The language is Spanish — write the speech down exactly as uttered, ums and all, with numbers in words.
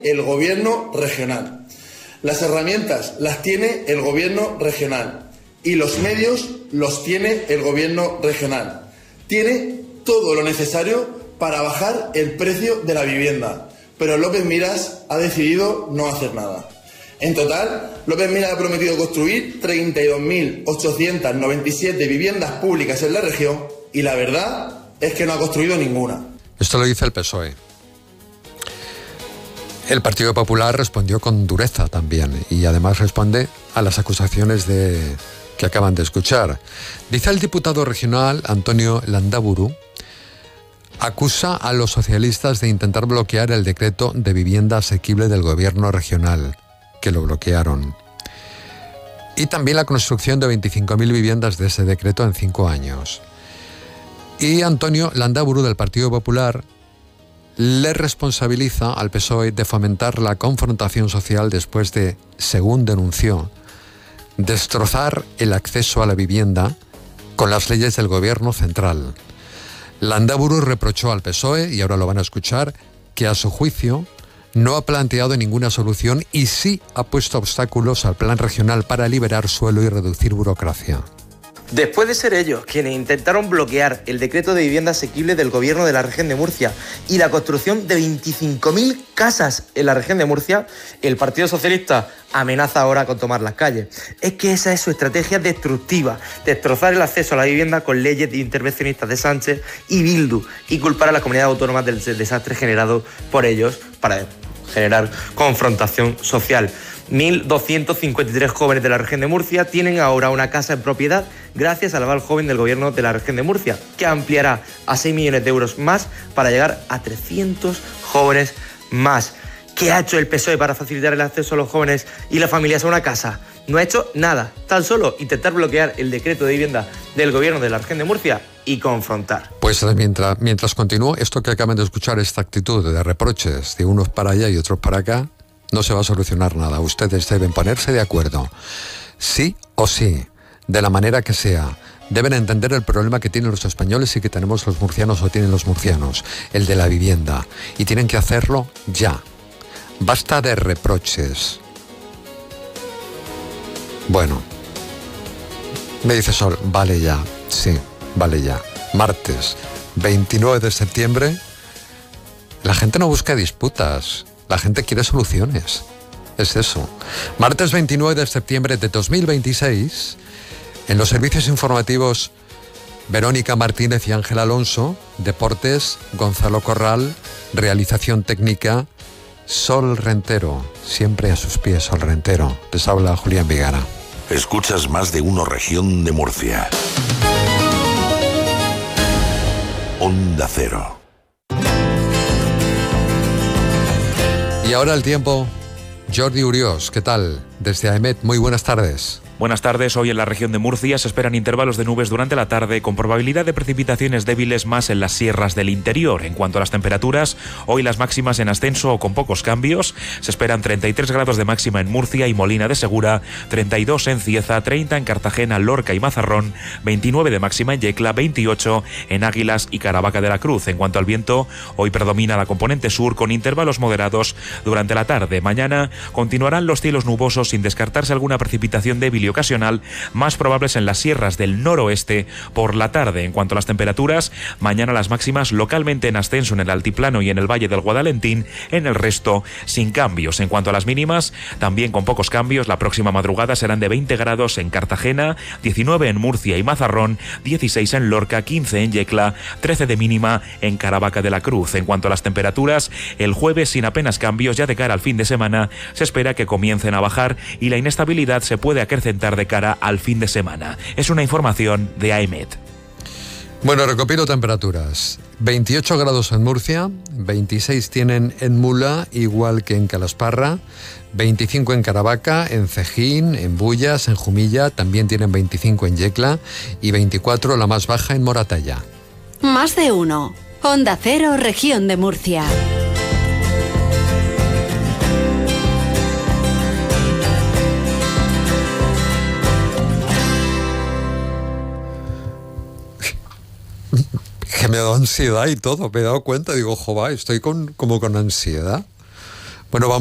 el gobierno regional. Las herramientas las tiene el gobierno regional y los medios los tiene el gobierno regional. Tiene todo lo necesario para bajar el precio de la vivienda, pero López Miras ha decidido no hacer nada. En total, López Miras ha prometido construir treinta y dos mil ochocientas noventa y siete viviendas públicas en la región y la verdad es que no ha construido ninguna. Esto lo dice el P S O E. El Partido Popular respondió con dureza también y además responde a las acusaciones de, que acaban de escuchar. Dice el diputado regional Antonio Landaburu, acusa a los socialistas de intentar bloquear el decreto de vivienda asequible del gobierno regional, que lo bloquearon. Y también la construcción de veinticinco mil viviendas de ese decreto en cinco años. Y Antonio Landaburu del Partido Popular le responsabiliza al P S O E de fomentar la confrontación social después de, según denunció, destrozar el acceso a la vivienda con las leyes del gobierno central. Landaburu reprochó al P S O E, y ahora lo van a escuchar, que a su juicio no ha planteado ninguna solución y sí ha puesto obstáculos al plan regional para liberar suelo y reducir burocracia. Después de ser ellos quienes intentaron bloquear el decreto de vivienda asequible del gobierno de la región de Murcia y la construcción de veinticinco mil casas en la región de Murcia, el Partido Socialista amenaza ahora con tomar las calles. Es que esa es su estrategia destructiva, destrozar el acceso a la vivienda con leyes intervencionistas de Sánchez y Bildu y culpar a las comunidades autónomas del desastre generado por ellos para generar confrontación social. mil doscientos cincuenta y tres jóvenes de la región de Murcia tienen ahora una casa en propiedad gracias al aval joven del gobierno de la región de Murcia, que ampliará a seis millones de euros más para llegar a trescientos jóvenes más. ¿Qué ha hecho el P S O E para facilitar el acceso a los jóvenes y las familias a una casa? No ha hecho nada, tan solo intentar bloquear el decreto de vivienda del gobierno de la región de Murcia y confrontar. Pues mientras, mientras continúa esto que acaban de escuchar, esta actitud de reproches de unos para allá y otros para acá, no se va a solucionar nada. Ustedes deben ponerse de acuerdo, sí o sí, de la manera que sea. Deben entender el problema que tienen los españoles y que tenemos los murcianos o tienen los murcianos, el de la vivienda. Y tienen que hacerlo ya. Basta de reproches. Bueno, me dice Sol, vale ya, sí, vale ya. Martes, veintinueve de septiembre, la gente no busca disputas. La gente quiere soluciones. Es eso. Martes veintinueve de septiembre de dos mil veintiséis, en los servicios informativos Verónica Martínez y Ángel Alonso, deportes Gonzalo Corral, realización técnica Sol Rentero, siempre a sus pies Sol Rentero. Les habla Julián Vigara. Escuchas Más de Uno Región de Murcia. Onda Cero. Y ahora el tiempo, Jordi Uriós, ¿qué tal? Desde AEMET, muy buenas tardes. Buenas tardes. Hoy en la región de Murcia se esperan intervalos de nubes durante la tarde con probabilidad de precipitaciones débiles más en las sierras del interior. En cuanto a las temperaturas, hoy las máximas en ascenso o con pocos cambios. Se esperan treinta y tres grados de máxima en Murcia y Molina de Segura, treinta y dos en Cieza, treinta en Cartagena, Lorca y Mazarrón, veintinueve de máxima en Yecla, veintiocho en Águilas y Caravaca de la Cruz. En cuanto al viento, hoy predomina la componente sur con intervalos moderados durante la tarde. Mañana continuarán los cielos nubosos sin descartarse alguna precipitación débil y ocasional, más probables en las sierras del noroeste por la tarde. En cuanto a las temperaturas, mañana las máximas localmente en ascenso en el altiplano y en el Valle del Guadalentín, en el resto sin cambios. En cuanto a las mínimas, también con pocos cambios, la próxima madrugada serán de veinte grados en Cartagena, diecinueve en Murcia y Mazarrón, dieciséis en Lorca, quince en Yecla, trece de mínima en Caravaca de la Cruz. En cuanto a las temperaturas, el jueves sin apenas cambios, ya de cara al fin de semana se espera que comiencen a bajar y la inestabilidad se puede acrecentar de cara al fin de semana. Es una información de AEMET. Bueno, recopilo temperaturas. veintiocho grados en Murcia, veintiséis tienen en Mula, igual que en Calasparra, veinticinco en Caravaca, en Cejín, en Bullas, en Jumilla, también tienen veinticinco en Yecla y veinticuatro la más baja en Moratalla. Más de uno. Onda Cero, región de Murcia. Que me ha dado ansiedad y todo, me he dado cuenta, digo, jova, estoy con, como con ansiedad. Bueno, vamos